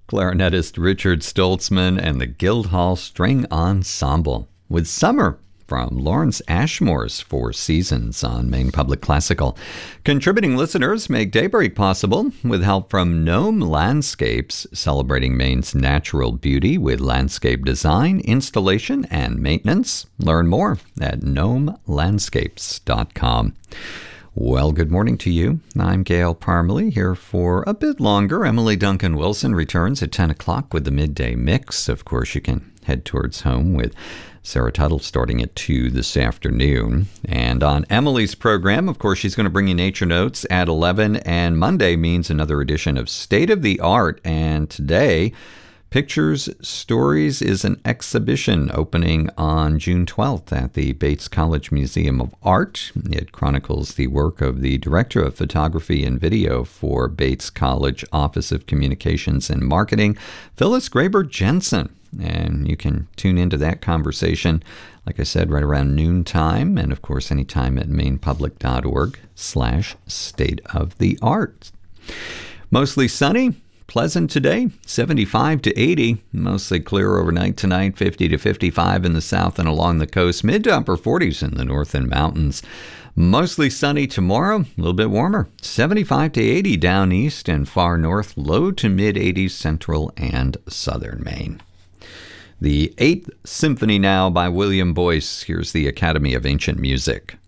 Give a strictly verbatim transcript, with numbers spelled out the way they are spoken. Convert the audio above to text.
clarinetist Richard Stoltzman and the Guildhall String Ensemble with Summer from Lawrence Ashmore's Four Seasons on Maine Public Classical. Contributing listeners make Daybreak possible with help from Gnome Landscapes, celebrating Maine's natural beauty with landscape design, installation, and maintenance. Learn more at gnome landscapes dot com. Well, good morning to you. I'm Gail Parmalee, here for a bit longer. Emily Duncan Wilson returns at ten o'clock with the midday mix. Of course, you can head towards home with Sarah Tuttle starting at two this afternoon. And on Emily's program, of course, she's going to bring you Nature Notes at eleven. And Monday means another edition of State of the Art. And today, Pictures Stories is an exhibition opening on June twelfth at the Bates College Museum of Art. It chronicles the work of the Director of Photography and Video for Bates College Office of Communications and Marketing, Phyllis Graber Jensen. And you can tune into that conversation, like I said, right around noontime, and of course anytime at mainepublic.org slash state of the art. Mostly sunny, pleasant today, seventy-five to eighty, mostly clear overnight tonight, fifty to fifty-five in the south and along the coast, mid to upper forties in the north and mountains. Mostly sunny tomorrow, a little bit warmer, seventy-five to eighty down east and far north, low to mid eighties central and southern Maine. The Eighth Symphony now by William Boyce. Here's the Academy of Ancient Music.